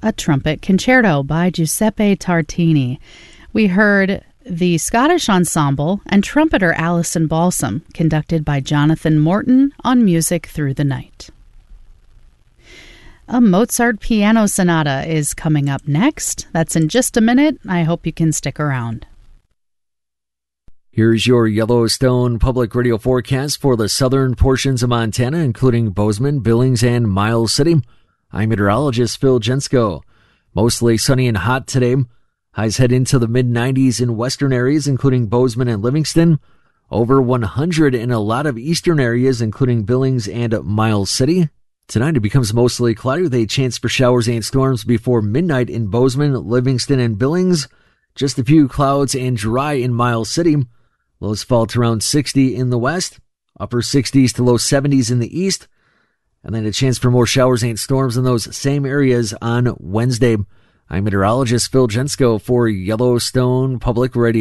a trumpet concerto by Giuseppe Tartini. We heard the Scottish Ensemble and trumpeter Alison Balsam, conducted by Jonathan Morton on Music Through the Night. A Mozart piano sonata is coming up next. That's in just a minute. I hope you can stick around. Here's your Yellowstone Public Radio forecast for the southern portions of Montana, including Bozeman, Billings, and Miles City. I'm meteorologist Phil Jensko. Mostly sunny and hot today. Highs head into the mid-90s in western areas, including Bozeman and Livingston. Over 100 in a lot of eastern areas, including Billings and Miles City. Tonight it becomes mostly cloudy with a chance for showers and storms before midnight in Bozeman, Livingston, and Billings. Just a few clouds and dry in Miles City. Lows fall to around 60 in the west, upper 60s to low 70s in the east, and then a chance for more showers and storms in those same areas on Wednesday. I'm meteorologist Phil Jensko for Yellowstone Public Radio.